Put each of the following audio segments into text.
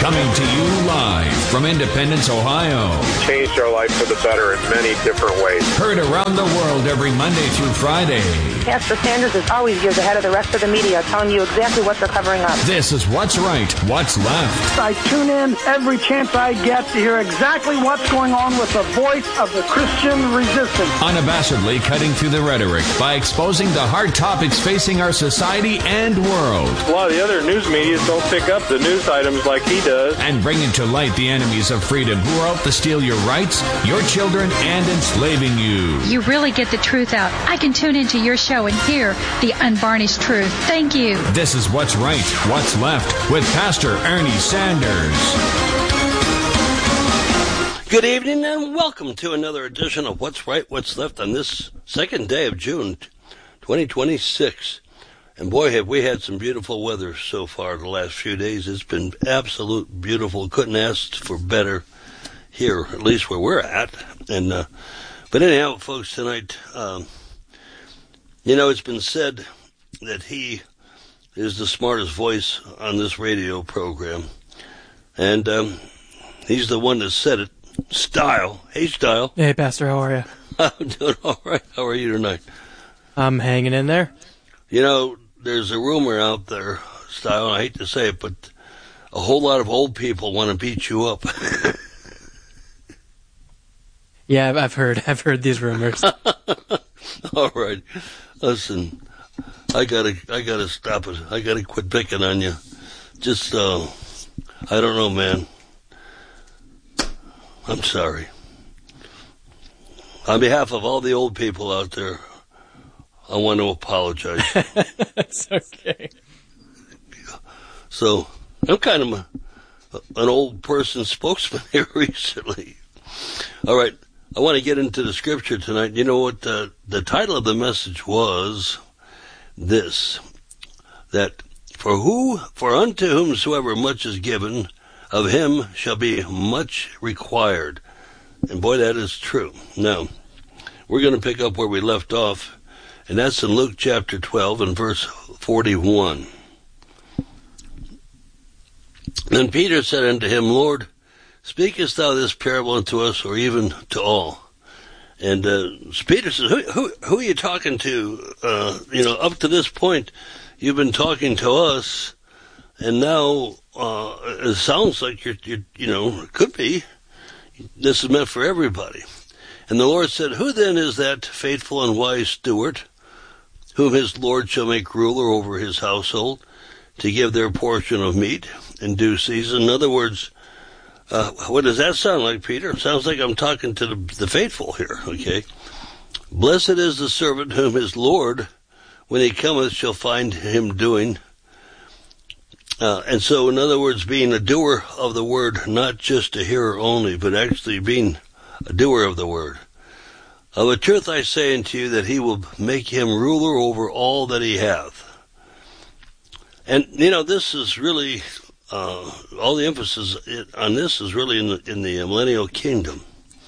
Coming to you live from Independence, Ohio. Changed our life for the better in many different ways. Heard around the world every Monday through Friday. Pastor Sanders is always years ahead of the rest of the media, telling you exactly what they're covering up. This is What's Right, What's Left. I tune in every chance I get to hear exactly what's going on with the voice of the Christian resistance. Unabashedly cutting through the rhetoric by exposing the hard topics facing our society and world. A lot of the other news media don't pick up the news items like he does. And bringing to light the enemies of freedom who are out to steal your rights, your children, and enslaving you. You really get the truth out. I can tune into your show and hear the unvarnished truth. Thank you. This is What's Right, What's Left with Pastor Ernie Sanders. Good evening and welcome to another edition of What's Right, What's Left on this second day of June 2026. And boy, have we had some beautiful weather so far the last few days. It's been absolute beautiful. Couldn't ask for better here, at least where we're at. And but anyhow, folks, tonight, it's been said that he is the smartest voice on this radio program. And he's the one that said it. Style. Hey, Style. Hey, Pastor, how are you? I'm doing all right. How are you tonight? I'm hanging in there. You know, there's a rumor out there, Style, and I hate to say it, but a whole lot of old people want to beat you up. Yeah, I've heard these rumors. All right. Listen, I gotta stop it. I gotta quit picking on you. Just, I don't know, man. I'm sorry. On behalf of all the old people out there, I want to apologize. That's okay. So, I'm kind of an old person spokesman here recently. All right, I want to get into the scripture tonight. You know what the title of the message was? This, that for unto whomsoever much is given, of him shall be much required. And boy, that is true. Now, we're going to pick up where we left off, and that's in Luke chapter 12 and verse 41. Then Peter said unto him, Lord, speakest thou this parable unto us, or even to all? And Peter says, who are you talking to? Up to this point, you've been talking to us, and now it sounds like you're it could be. This is meant for everybody. And the Lord said, who then is that faithful and wise steward, whom his Lord shall make ruler over his household, to give their portion of meat in due season? In other words, what does that sound like, Peter? It sounds like I'm talking to the faithful here, okay? Blessed is the servant whom his Lord, when he cometh, shall find him doing. And so, in other words, being a doer of the word, not just a hearer only, but actually being a doer of the word. Of a truth I say unto you that he will make him ruler over all that he hath. And, this is really, all the emphasis on this is really in the millennial kingdom.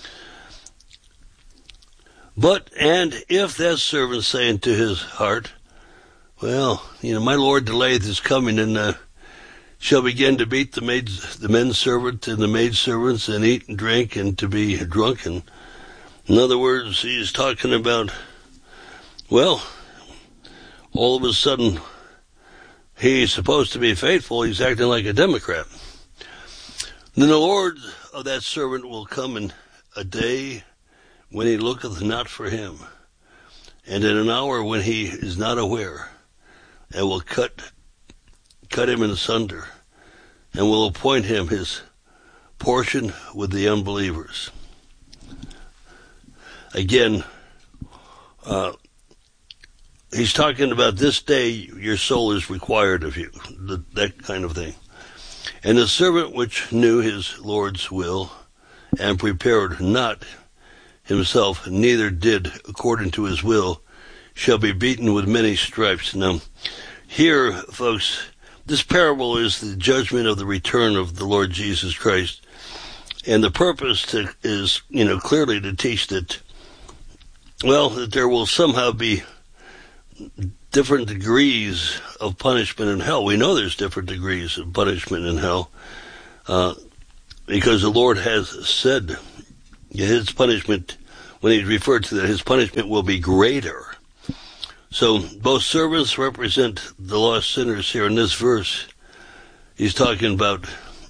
And if that servant say unto his heart, well, my Lord delayeth his coming, and shall begin to beat the men servant and the maid servants, and eat and drink, and to be drunken. In other words, he's talking about, well, all of a sudden, he's supposed to be faithful, he's acting like a Democrat. Then the Lord of that servant will come in a day when he looketh not for him, and in an hour when he is not aware, and will cut him in asunder, and will appoint him his portion with the unbelievers. Again, he's talking about this day your soul is required of you, that kind of thing. And the servant which knew his Lord's will, and prepared not himself, neither did according to his will, shall be beaten with many stripes. Now, here, folks, this parable is the judgment of the return of the Lord Jesus Christ. And the purpose is clearly to teach that, that there will somehow be different degrees of punishment in hell. We know there's different degrees of punishment in hell. because the Lord has said his punishment, when he's referred to that, his punishment will be greater. So both servants represent the lost sinners here in this verse. He's talking about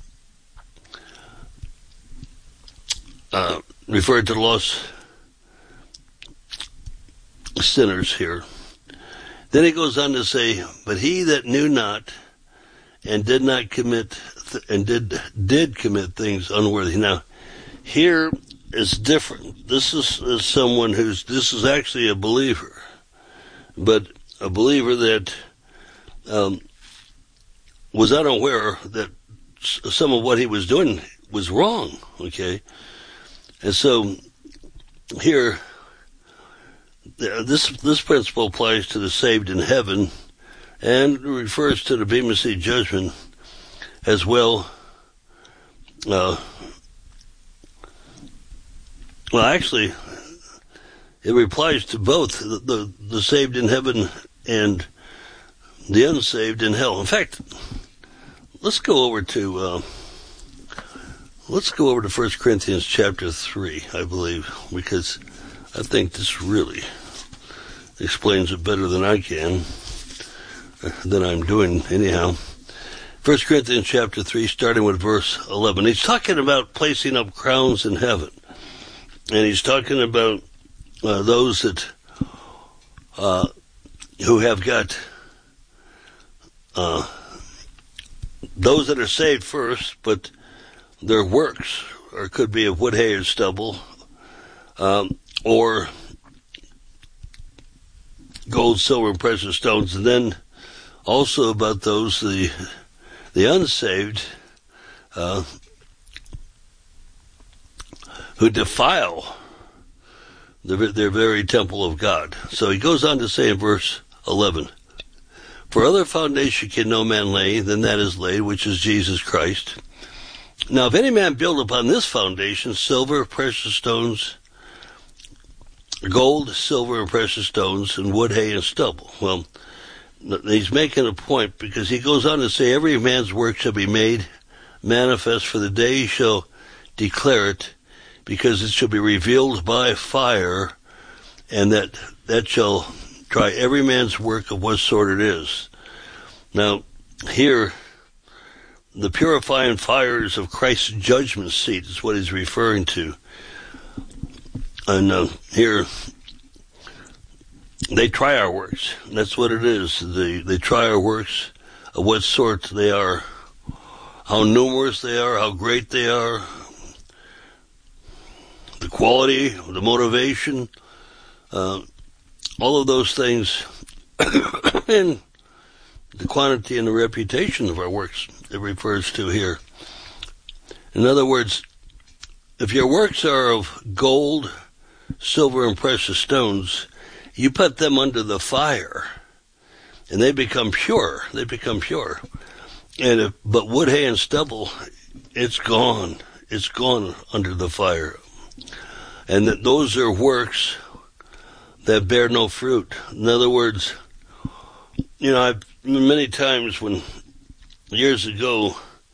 referred to the lost sinners here. Then he goes on to say, but he that knew not and did not commit did commit things unworthy. Now, here is different. This is someone this is actually a believer, but a believer that was unaware that some of what he was doing was wrong, okay? And so here, this principle applies to the saved in heaven and refers to the Bema Seat judgment as well. Well, actually, it applies to both the saved in heaven and the unsaved in hell. In fact, let's go over to 1 Corinthians chapter 3, I believe, because I think this really explains it better than I can, than I'm doing anyhow. 1 Corinthians chapter 3, starting with verse 11. He's talking about placing up crowns in heaven. And he's talking about those that who have got those that are saved first, but their works, or could be of wood, hay, or stubble, or gold, silver, and precious stones. And then also about those, the unsaved, who defile their very temple of God. So he goes on to say in verse 11, for other foundation can no man lay than that is laid, which is Jesus Christ. Now if any man build upon this foundation silver, precious stones, gold, silver, and precious stones, and wood, hay, and stubble. Well, he's making a point, because he goes on to say, every man's work shall be made manifest, for the day shall declare it, because it shall be revealed by fire, and that shall try every man's work of what sort it is. Now, here, the purifying fires of Christ's judgment seat is what he's referring to. And here, they try our works. That's what it is. They try our works of what sort they are, how numerous they are, how great they are, the quality, the motivation, all of those things, and the quantity and the reputation of our works it refers to here. In other words, if your works are of gold, silver, and precious stones, you put them under the fire, and they become pure. They become pure. But wood, hay, and stubble, it's gone. It's gone under the fire. And that those are works that bear no fruit. In other words, I've many times years ago,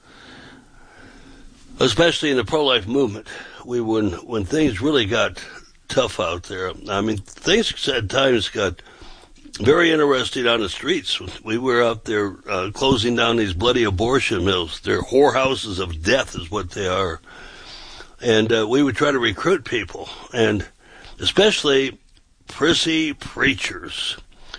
especially in the pro-life movement, when things really got tough out there, I mean, things at times got very interesting on the streets. We were out there closing down these bloody abortion mills. They're whorehouses of death is what they are. And we would try to recruit people, and especially prissy preachers.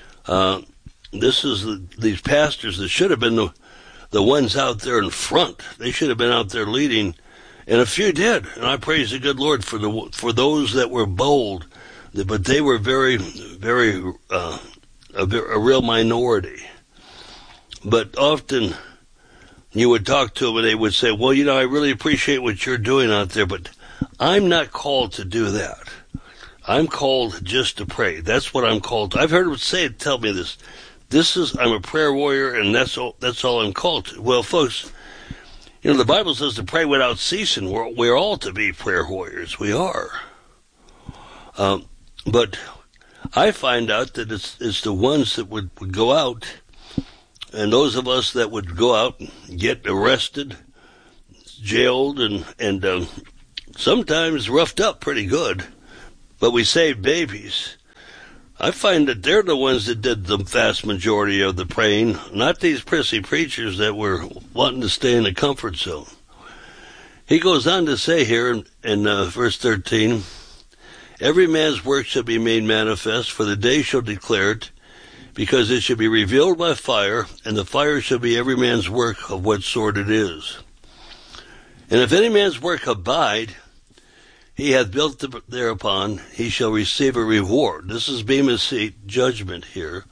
These pastors that should have been the ones out there in front. They should have been out there leading, and a few did. And I praise the good Lord for those that were bold, but they were very, very a real minority. But often you would talk to them and they would say, well, I really appreciate what you're doing out there, but I'm not called to do that. I'm called just to pray. That's what I'm called to. I've heard them tell me this. I'm a prayer warrior, and that's all I'm called to. Well, folks, the Bible says to pray without ceasing. We're all to be prayer warriors. We are. But I find out that it's the ones that would go out, and those of us that would go out and get arrested, jailed and sometimes roughed up pretty good, but we saved babies. I find that they're the ones that did the vast majority of the praying, not these prissy preachers that were wanting to stay in the comfort zone. He goes on to say here in verse 13, every man's work shall be made manifest, for the day shall declare it, because it shall be revealed by fire, and the fire shall be every man's work of what sort it is. And if any man's work abide, he hath built thereupon, he shall receive a reward. This is Bema Seat judgment here.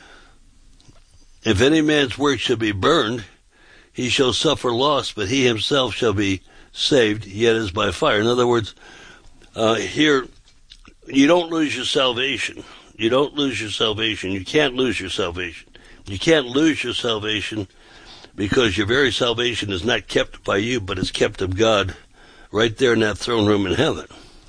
If any man's work shall be burned, he shall suffer loss, but he himself shall be saved, yet as by fire. In other words, here, you don't lose your salvation. You don't lose your salvation. You can't lose your salvation. You can't lose your salvation because your very salvation is not kept by you, but is kept of God right there in that throne room in heaven.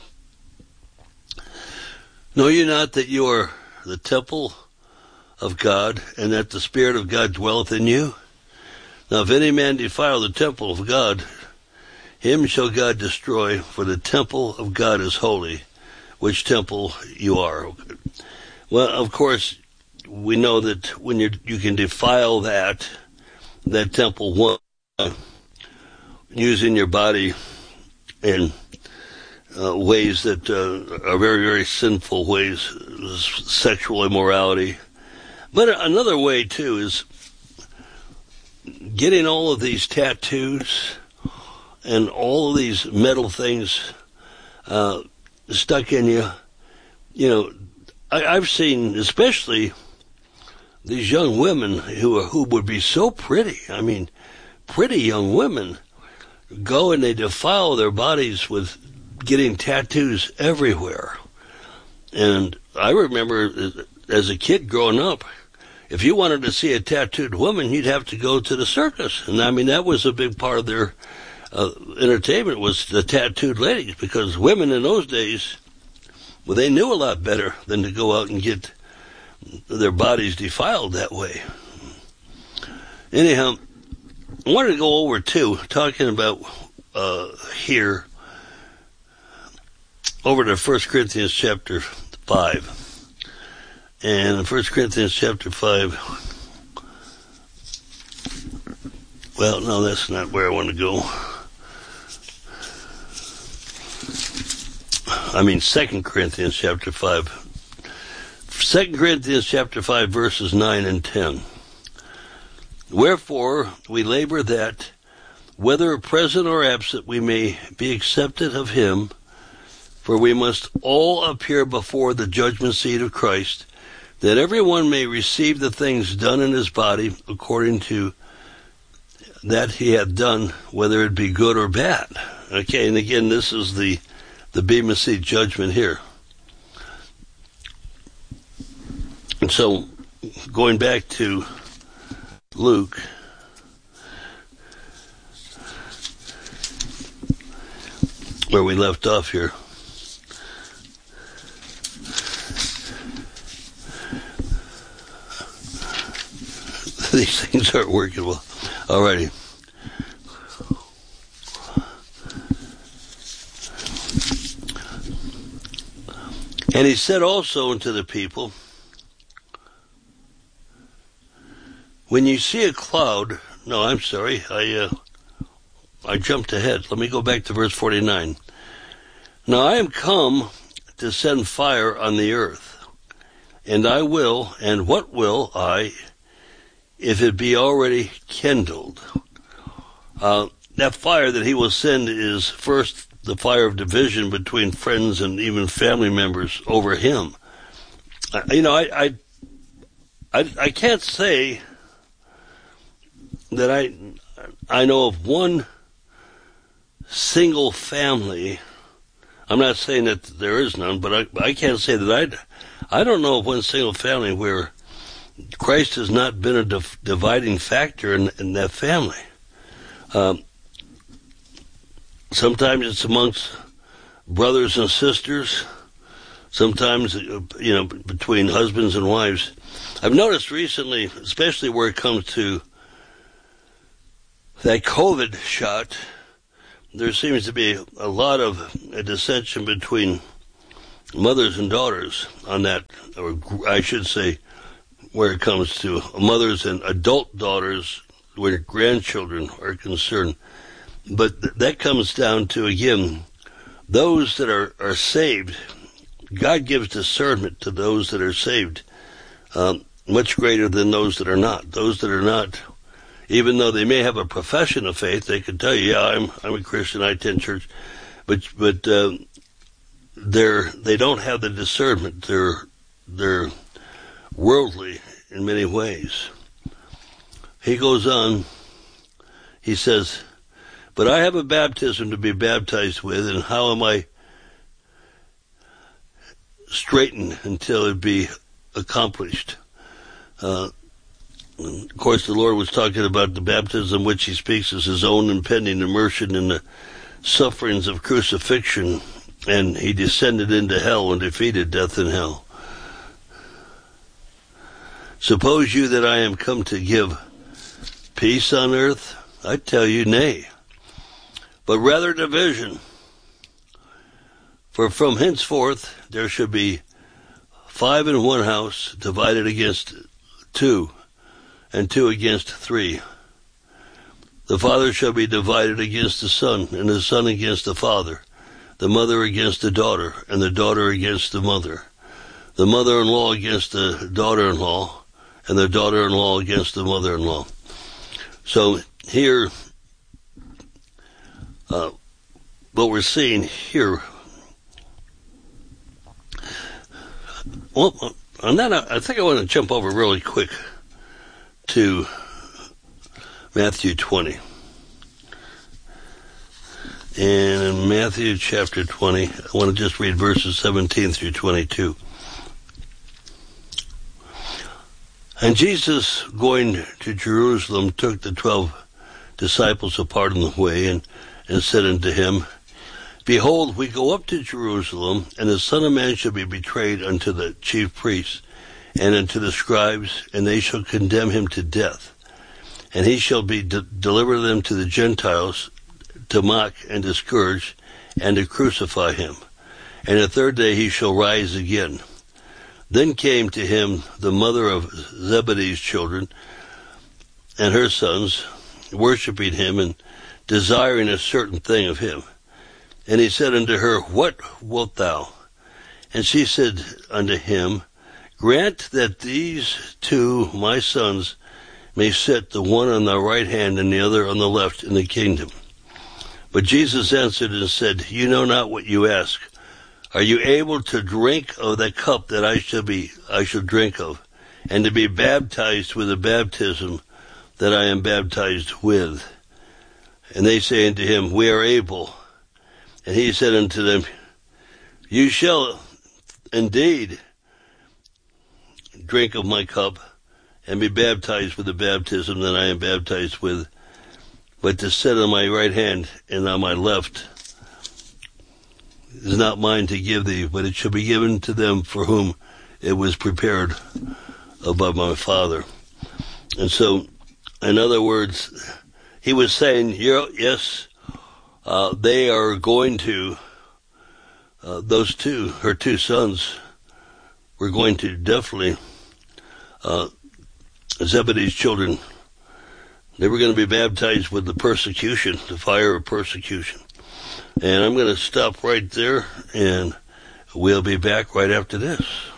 Know ye not that you are the temple of God, and that the Spirit of God dwelleth in you? Now if any man defile the temple of God, him shall God destroy, for the temple of God is holy, which temple you are. Well, of course, we know that when you can defile that temple, one, using your body in ways that are very, very sinful ways, sexual immorality. But another way, too, is getting all of these tattoos and all of these metal things stuck in you. You know, I've seen, especially these young women who would be so pretty. I mean, pretty young women go and they defile their bodies with getting tattoos everywhere. And I remember as a kid growing up, if you wanted to see a tattooed woman, you'd have to go to the circus. And I mean, that was a big part of their entertainment, was the tattooed ladies, because women in those days, well, they knew a lot better than to go out and get their bodies defiled that way. Anyhow, I wanted to go over, too, talking about here, over to 1 Corinthians chapter 5. And in 1 Corinthians chapter 5, well, no, that's not where I want to go. I mean 2 Corinthians chapter 5. 2 Corinthians chapter 5, verses 9 and 10. Wherefore we labor that, whether present or absent, we may be accepted of him, for we must all appear before the judgment seat of Christ, that every one may receive the things done in his body according to that he hath done, whether it be good or bad. Okay, and again, this is the Bema Seat judgment here. And so, going back to Luke, where we left off here. These things aren't working well. Alrighty. And he said also unto the people, when you see a cloud, no, I'm sorry, I jumped ahead. Let me go back to verse 49. Now I am come to send fire on the earth, and I will, and what will I, if it be already kindled? That fire that he will send is first the fire of division between friends and even family members over him. I can't say that I know of one single family. I'm not saying that there is none, but I can't say that I don't know of one single family where Christ has not been a dividing factor in that family. Sometimes it's amongst brothers and sisters. Sometimes, between husbands and wives. I've noticed recently, especially where it comes to that COVID shot, there seems to be a lot of a dissension between mothers and daughters on that, or I should say, where it comes to mothers and adult daughters where grandchildren are concerned. But that comes down to, again, those that are saved. God gives discernment to those that are saved, much greater than those that are not. Those that are not, even though they may have a profession of faith, they can tell you, yeah, I'm a Christian, I attend church, but they don't have the discernment. They're worldly in many ways. He goes on, he says, but I have a baptism to be baptized with, and how am I straightened until it be accomplished? Of course, the Lord was talking about the baptism which he speaks as his own impending immersion in the sufferings of crucifixion, and he descended into hell and defeated death and hell. Suppose you that I am come to give peace on earth? I tell you, nay, but rather division. For from henceforth there should be 5 in one house, divided against 2, and 2 against 3. The father shall be divided against the son, and the son against the father, the mother against the daughter, and the daughter against the mother, the mother-in-law against the daughter-in-law, and the daughter-in-law against the mother-in-law. So here, what we're seeing here, well, on that, I think I want to jump over really quick to Matthew 20. And in Matthew chapter 20, I want to just read verses 17 through 22. And Jesus, going to Jerusalem, took the 12 disciples apart on the way, and said unto him, Behold, we go up to Jerusalem, and the Son of Man shall be betrayed unto the chief priests, and unto the scribes, and they shall condemn him to death. And he shall be deliver them to the Gentiles, to mock and to scourge, and to crucify him. And the third day he shall rise again. Then came to him the mother of Zebedee's children, and her sons, worshipping him, and desiring a certain thing of him. And he said unto her, What wilt thou? And she said unto him, Grant that these 2 my sons may sit, the one on the right hand and the other on the left, in the kingdom. But Jesus answered and said, You know not what you ask. Are you able to drink of that cup that I shall drink of, and to be baptized with the baptism that I am baptized with? And they say unto him, We are able. And he said unto them, You shall indeed drink of my cup, and be baptized with the baptism that I am baptized with, but to sit on my right hand and on my left is not mine to give thee, but it shall be given to them for whom it was prepared by my Father. And so, in other words, he was saying, yes, they are going to, those 2, her 2 sons, were going to definitely, Zebedee's children, they were going to be baptized with the persecution, the fire of persecution. And I'm going to stop right there, and we'll be back right after this.